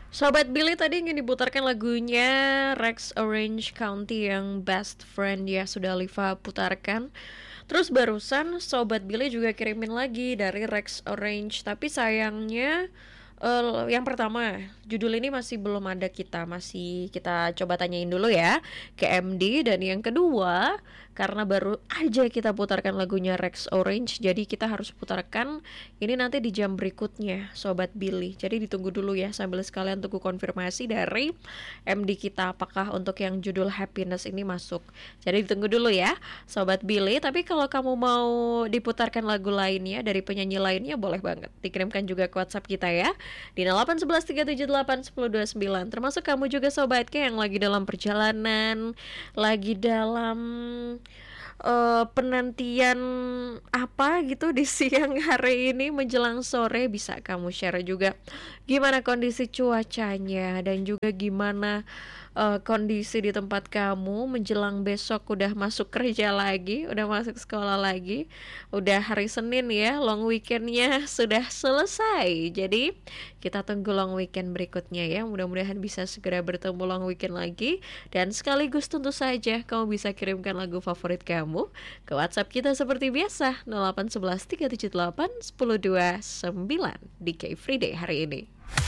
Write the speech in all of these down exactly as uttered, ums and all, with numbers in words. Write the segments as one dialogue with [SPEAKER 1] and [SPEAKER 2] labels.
[SPEAKER 1] Sobat Billy tadi ingin diputarkan lagunya Rex Orange County yang Best Friend ya, sudah Liva putarkan. Terus barusan Sobat Billy juga kirimin lagi dari Rex Orange, tapi sayangnya uh, yang pertama judul ini masih belum ada, kita masih kita coba tanyain dulu ya ke M D. Dan yang kedua, karena baru aja kita putarkan lagunya Rex Orange, jadi kita harus putarkan ini nanti di jam berikutnya Sobat Billy. Jadi ditunggu dulu ya, sambil sekalian tunggu konfirmasi dari M D kita apakah untuk yang judul Happiness ini masuk. Jadi ditunggu dulu ya Sobat Billy. Tapi kalau kamu mau diputarkan lagu lainnya dari penyanyi lainnya, boleh banget dikirimkan juga ke WhatsApp kita ya di nol delapan satu satu tiga tujuh delapan satu nol dua sembilan. Termasuk kamu juga Sobat K yang lagi dalam perjalanan, lagi dalam uh, penantian apa gitu di siang hari ini menjelang sore, bisa kamu share juga gimana kondisi cuacanya dan juga gimana uh, kondisi di tempat kamu menjelang besok udah masuk kerja lagi, udah masuk sekolah lagi, udah hari Senin ya, long weekendnya sudah selesai. Jadi kita tunggu long weekend berikutnya ya, mudah-mudahan bisa segera bertemu long weekend lagi. Dan sekaligus tentu saja kamu bisa kirimkan lagu favorit kamu ke WhatsApp kita seperti biasa nol delapan satu satu tiga tujuh delapan satu nol dua sembilan di K Friday hari ini.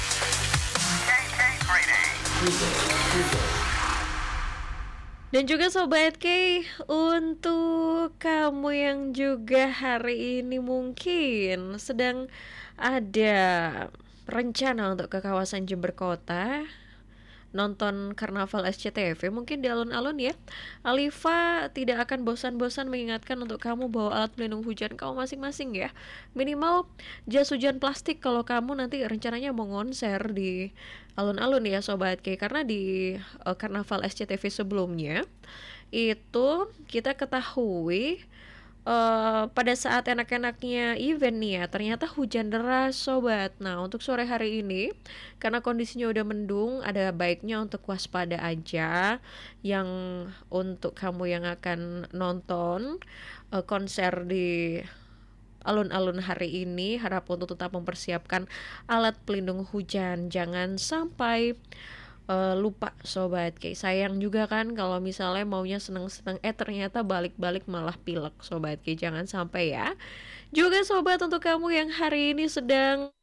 [SPEAKER 1] Dan juga Sobat K, untuk kamu yang juga hari ini mungkin sedang ada rencana untuk ke kawasan Jember Kota, nonton Karnaval S C T V mungkin di alun-alun ya, Alifa tidak akan bosan-bosan mengingatkan untuk kamu bawa alat pelindung hujan kamu masing-masing ya. Minimal jas hujan plastik kalau kamu nanti rencananya mau konser di alun-alun ya Sobat K. Karena di uh, Karnaval S C T V sebelumnya itu kita ketahui Uh, pada saat enak-enaknya event nih ya, ternyata hujan deras Sobat. Nah untuk sore hari ini karena kondisinya udah mendung, ada baiknya untuk waspada aja. Yang untuk kamu yang akan nonton uh, konser di alun-alun hari ini, harap untuk tetap mempersiapkan alat pelindung hujan. Jangan sampai Uh, lupa Sobat K. Sayang juga kan kalau misalnya maunya seneng-seneng eh ternyata balik-balik malah pilek Sobat K. Jangan sampai ya. Juga Sobat, untuk kamu yang hari ini sedang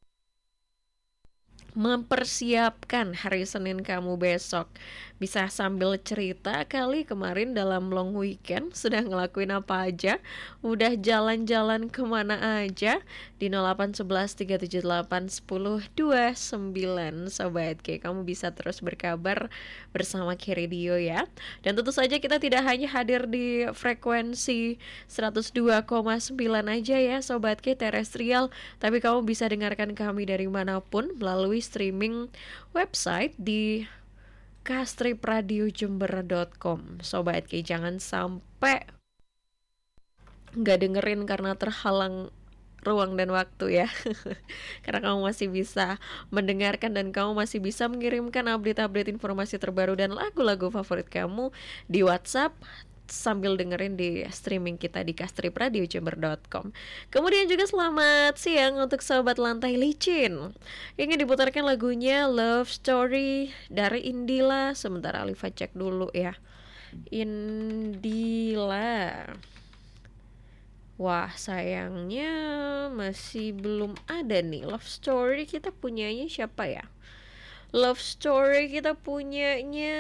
[SPEAKER 1] mempersiapkan hari Senin kamu besok, bisa sambil cerita kali kemarin dalam long weekend sudah ngelakuin apa aja, udah jalan-jalan kemana aja di nol delapan satu satu tiga tujuh delapan satu nol dua sembilan Sobat K. Kamu bisa terus berkabar bersama K Radio ya. Dan tentu saja kita tidak hanya hadir di frekuensi seratus dua koma sembilan aja ya Sobat K terestrial, tapi kamu bisa dengarkan kami dari manapun melalui streaming website di k strip radio jember dot com. Sobat K, jangan sampai nggak dengerin karena terhalang ruang dan waktu ya. Karena kamu masih bisa mendengarkan dan kamu masih bisa mengirimkan update-update informasi terbaru dan lagu-lagu favorit kamu di WhatsApp sambil dengerin di streaming kita di k strip radio jember dot com. Kemudian juga selamat siang untuk Sobat Lantai Licin. Ingin diputarkan lagunya Love Story dari Indila. Sebentar Alifa cek dulu ya. Indila. Wah sayangnya masih belum ada nih. Love Story kita punyanya siapa ya? Love Story kita punyanya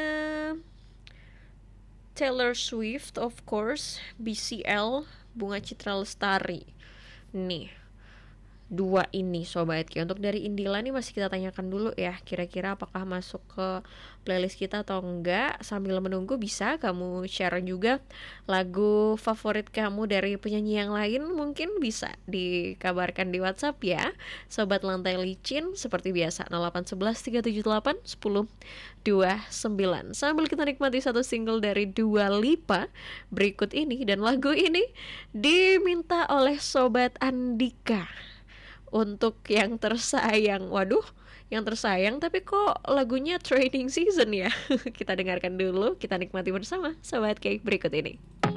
[SPEAKER 1] Taylor Swift of course, B C L, Bunga Citra Lestari. Nih, dua ini Sobat K. Untuk dari Indila nih masih kita tanyakan dulu ya, kira-kira apakah masuk ke playlist kita atau enggak. Sambil menunggu bisa kamu share juga lagu favorit kamu dari penyanyi yang lain, mungkin bisa dikabarkan di WhatsApp ya Sobat Lantai Licin seperti biasa nol delapan satu satu tiga tujuh delapan satu nol dua sembilan. Sambil kita nikmati satu single dari Dua Lipa berikut ini, dan lagu ini diminta oleh Sobat Andika untuk yang tersayang. Waduh, yang tersayang tapi kok lagunya training season ya. Kita dengarkan dulu, kita nikmati bersama Sobat K berikut ini.